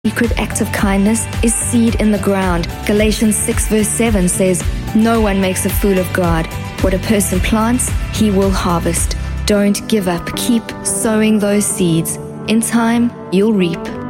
secret act of kindness is seed in the ground. Galatians 6 verse 7 says, "No one makes a fool of God. What a person plants, he will harvest." Don't give up. Keep sowing those seeds. In time, you'll reap.